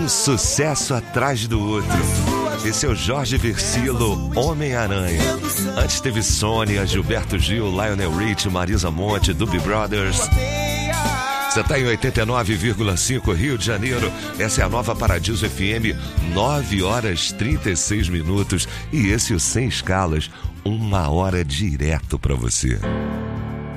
Um sucesso atrás do outro. Esse é o Jorge Versilo, Homem-Aranha. Antes teve Sônia, Gilberto Gil, Lionel Rich, Marisa Monte, Doobie Brothers. Você está em 89,5 Rio de Janeiro. Essa é a Nova Paradiso FM, 9 horas 36 minutos. E esse o Sem Escalas, 1 hora direto para você.